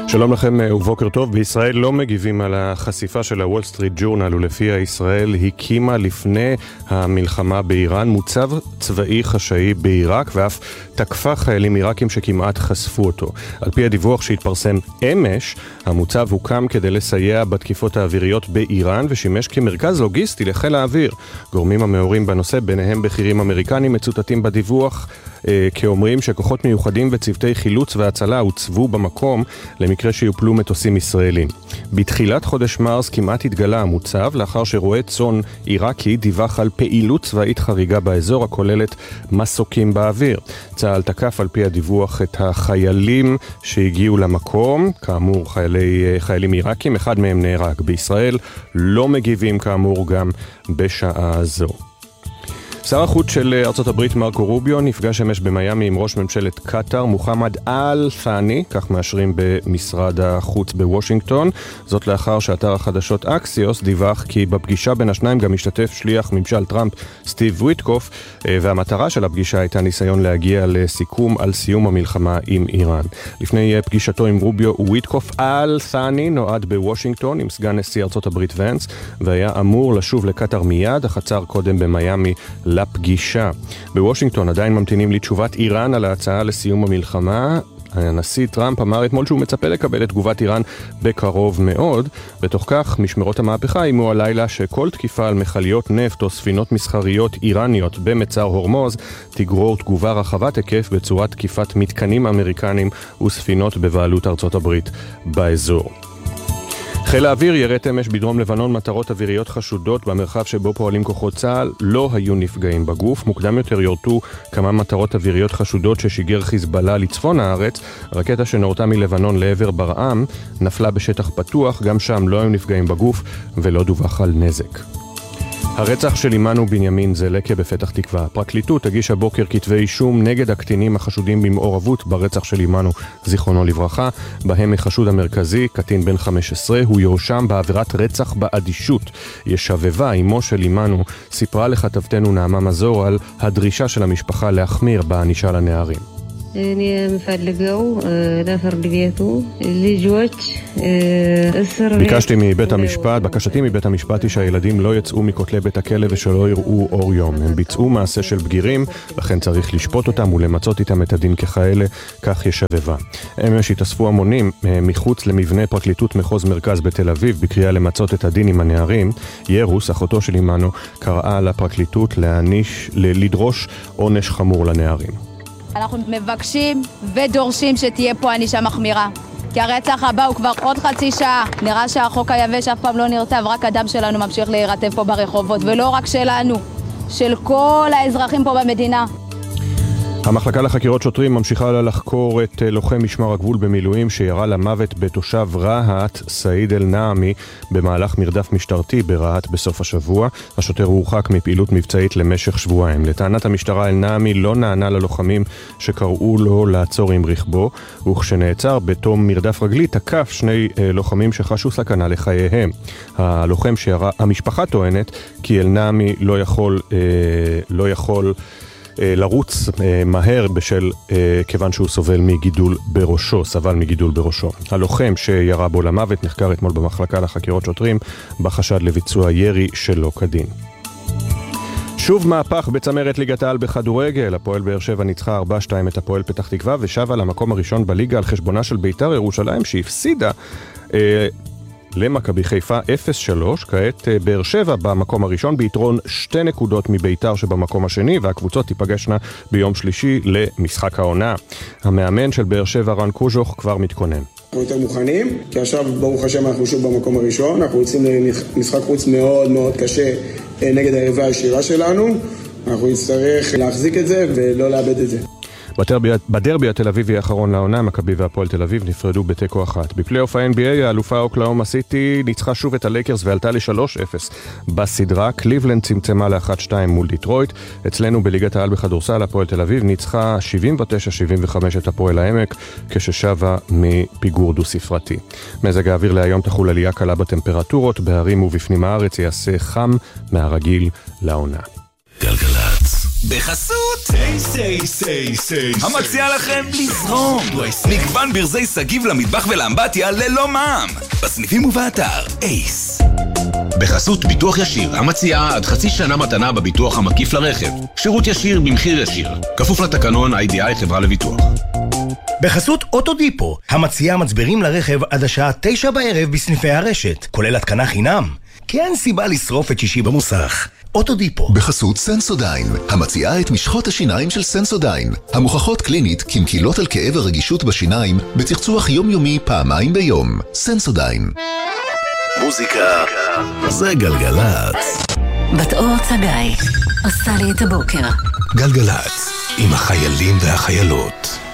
שלום לכם ובוקר טוב. בישראל לא מגיבים על החשיפה של הוול סטריט ג'ורנל, ולפיה ישראל הקימה לפני המלחמה באיראן מוצב צבאי חשאי בעיראק, ואף תקפה חיילים עיראקים שכמעט חשפו אותו. על פי הדיווח שהתפרסם אמש, המוצב הוקם כדי לסייע בתקיפות האוויריות באיראן ושימש כמרכז לוגיסטי לחיל האוויר. גורמים המעורים בנושא, ביניהם בכירים אמריקנים, מצוטטים בדיווח כאומרים שכוחות מיוחדים וצוותי חילוץ והצלה הוצבו במקום למקרה שיופלו מטוסים ישראלים. בתחילת חודש מרס כמעט התגלה המוצב לאחר שרועה צאן עיראקי דיווח על פעילות צבאית חריגה באזור הכוללת מסוקים באוויר. צה"ל תקף על פי הדיווח את החיילים שהגיעו למקום, כאמור חיילים עיראקים, אחד מהם נהרג. בישראל לא מגיבים כאמור גם בשעה זו. שר החוץ של ארצות הברית מרקו רוביו נפגש אמש במיימי עם ראש ממשלת קטר מוחמד אל ת'אני, כך מאשרים במשרד החוץ בוושינגטון. זאת לאחר שאתר החדשות אקסיוס דיווח כי בפגישה בין השניים גם משתתף שליח ממשל טראמפ סטיב וויטקוף, והמטרה של הפגישה הייתה ניסיון להגיע לסיכום על סיום המלחמה עם איראן. לפני פגישתו עם רוביו וויטקוף, אל ת'אני נועד בוושינגטון עם סגן נשיא ארצות הברית ונס, והיה אמור לשוב לקטר מיד, אך עצר קודם במיימי לפגישה. בוושינגטון עדיין ממתינים לתשובת איראן על ההצעה לסיום המלחמה. הנשיא טראמפ אמר אתמול שהוא מצפה לקבל את תגובת איראן בקרוב מאוד. בתוך כך, משמרות המהפכה אימו הלילה שכל תקיפה על מכליות נפט או ספינות מסחריות איראניות במצר הורמוז תגרור תגובה רחבת היקף בצורת תקיפת מתקנים אמריקנים וספינות בבעלות ארצות הברית באזור. חיל האוויר ירט אמש בדרום לבנון מטרות אוויריות חשודות במרחב שבו פועלים כוחות צה"ל. לא היו נפגעים בגוף. מוקדם יותר יורטו כמה מטרות אוויריות חשודות ששיגר חיזבאללה לצפון הארץ. רקטה שנורתה מלבנון לעבר ברעם נפלה בשטח פתוח, גם שם לא היו נפגעים בגוף ולא דווח על נזק. הרצח של אימנו בנימין זלקה בפתח תקווה. הפרקליטות הגישה בוקר כתבי אישום נגד הקטינים החשודים במעורבות ברצח של אימנו זיכרונו לברכה, בהם החשוד המרכזי, קטין בן 15, הוא יורשם בעבירת רצח באדישות. ישבבה, אימו של אימנו, סיפרה לכתבתנו נעמה מזור על הדרישה של המשפחה להחמיר בענישה לנערים. אני מפלגው לפרד ביתו ליג'וץ' ביקשתי מבית המשפט, בקשתי מבית המשפט היא שהילדים לא יצאו מכותלי בית הכלא ושלא יראו אור יום. הם ביצעו מעשה של בגירים, לכן צריך לשפוט אותם ולמצות איתם את הדין ככאלה, כך ישבבה. אמש התאספו המונים מחוץ למבנה פרקליטות מחוז מרכז בתל אביב בקריאה למצות את הדין עם הנערים. ירוס, אחותו של אימנו, קראה לפרקליטות לדרוש עונש חמור לנערים. אנחנו מבקשים ודורשים שתהיה פה ענישה מחמירה, כי הרצח הבא הוא כבר עוד חצי שעה. נראה שהחוק היבש אף פעם לא נרטב, רק הדם שלנו ממשיך להירטב פה ברחובות, ולא רק שלנו, של כל האזרחים פה במדינה. המחלקה לחקירות שוטרים ממשיכה לחקור את לוחם משמר הגבול במילואים שירה למוות בתושב רהט, סעיד אל-נעמי, במהלך מרדף משטרתי ברהט בסוף השבוע. השוטר הורחק מפעילות מבצעית למשך שבועיים. לטענת המשטרה, אל-נעמי לא נענה ללוחמים שקראו לו לעצור עם רכבו, וכשנעצר בתום מרדף רגלי תקף שני לוחמים שחשו סכנה לחייהם. הלוחם שירה, המשפחה טוענת כי אל-נעמי לא יכול לרוץ מהר כיוון שהוא סבל מגידול בראשו. הלוחם שירה בו למוות נחקר אתמול במחלקה לחקירות שוטרים בחשד לביצוע ירי שלא כדין. שוב מהפך בצמרת ליגת העל בכדורגל. הפועל באר שבע ניצחה 4-2 את הפועל פתח תקווה ושבה למקום הראשון בליגה על חשבונה של בית"ר ירושלים שהפסידה למכבי חיפה 0-3. כעת באר שבע במקום הראשון ביתרון 2 נקודות מביתר שבמקום השני, והקבוצות תיפגשנה ביום שלישי למשחק העונה. המאמן של באר שבע רן קוז'וך כבר מתכונן. אנחנו יותר מוכנים, כי עכשיו ברוך השם אנחנו שוב במקום הראשון. אנחנו יוצאים למשחק חוץ מאוד מאוד קשה נגד היריבה הישירה שלנו. אנחנו נצטרך להחזיק את זה ולא לאבד את זה. בדרבי התל אביבי האחרון לעונה, מכבי והפועל תל אביב נפרדו בתיקו 1. בפלייאוף ה-NBA, האלופה אוקלהומה סיטי ניצחה שוב את הלייקרס ועלתה ל-3-0 בסדרה. קליבלנד צמצמה ל-1-2 מול דיטרויט. אצלנו בליגת העל בכדורסל, הפועל תל אביב ניצחה 79-75 את הפועל העמק, כששבה מפיגור דו ספרתי. מזג האוויר להיום תחול עלייה קלה בטמפרטורות, בהרים ובפנים הארץ יעשה חם מהרגיל לעונה. גלגלץ בחסות המציע לכם לזרום מגוון ברזי סגיב למטבח ולאמבטיה ללא מע"מ בסניפים ובאתר אייס. בחסות ביטוח ישיר המציע עד חצי שנה מתנה בביטוח המקיף לרכב, שירות ישיר במחיר ישיר, כפוף לתקנון IDI חברה לביטוח. בחסות אוטודיפו המציע מצברים לרכב עד השעה 9 בערב בסניפי הרשת, כולל התקנה חינם, כי אין סיבה לשרוף את שישי במוסך. אוטודיפו. בחסות סנסודיין, המציעה את משחות השיניים של סנסודיין, המוכחות קלינית כמקילות על כאב הרגישות בשיניים בצחצוח יומיומי פעמיים ביום. סנסודיין. מוזיקה זה גלגלץ. בת אור צגאי עושה לי את הבוקר. גלגלץ עם החיילים והחיילות.